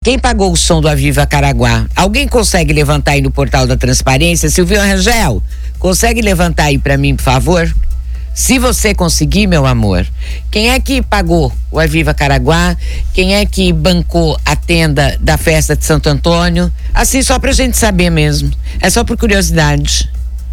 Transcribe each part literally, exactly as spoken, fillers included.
Quem pagou o som do Aviva Caraguá? Alguém consegue levantar aí no portal da transparência? Silvio Rangel, consegue levantar aí pra mim, por favor? Se você conseguir, meu amor, quem é que pagou o Aviva Caraguá? Quem é que bancou a tenda da festa de Santo Antônio? Assim, só pra gente saber mesmo. É só por curiosidade.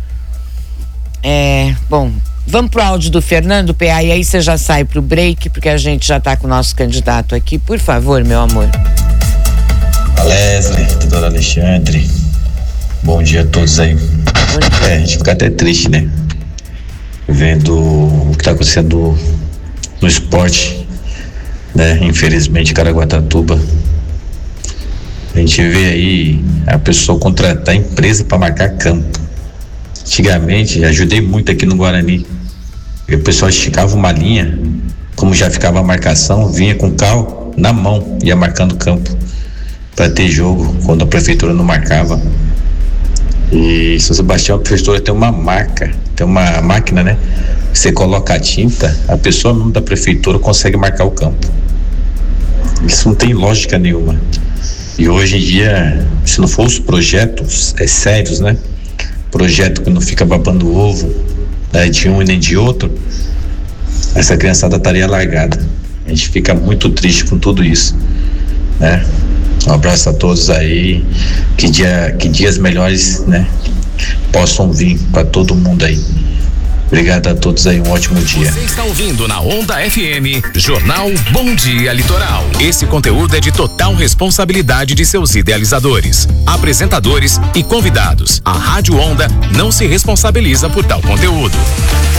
É, bom, vamos pro áudio do Fernando, P A, e aí você já sai pro break, porque a gente já tá com o nosso candidato aqui. Por favor, meu amor. Leslie, doutor Alexandre, bom dia a todos aí. É, a gente fica até triste, né? Vendo o que tá acontecendo no esporte, né? Infelizmente, Caraguatatuba. A gente vê aí a pessoa contratar a empresa para marcar campo. Antigamente, ajudei muito aqui no Guarani. O pessoal esticava uma linha, como já ficava a marcação, vinha com o carro na mão, ia marcando campo para ter jogo quando a prefeitura não marcava. E São Sebastião, a prefeitura tem uma marca, tem uma máquina, né? Você coloca a tinta, a pessoa mesmo da prefeitura consegue marcar o campo. Isso não tem lógica nenhuma. E hoje em dia, se não for os projetos é, sérios, né? Projeto que não fica babando o ovo, né, de um e nem de outro, essa criançada estaria largada. A gente fica muito triste com tudo isso, né? Um abraço a todos aí, que, dia, que dias melhores, né, possam vir para todo mundo aí. Obrigado a todos aí, um ótimo dia. Você está ouvindo na Onda F M, Jornal Bom Dia Litoral. Esse conteúdo é de total responsabilidade de seus idealizadores, apresentadores e convidados. A Rádio Onda não se responsabiliza por tal conteúdo.